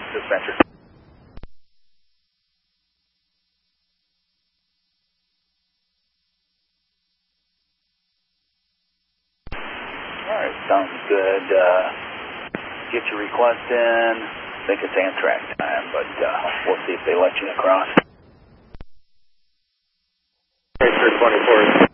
Dispatcher. Alright, sounds good. Get your request in. I think it's Amtrak time, but we'll see if they let you across. 24.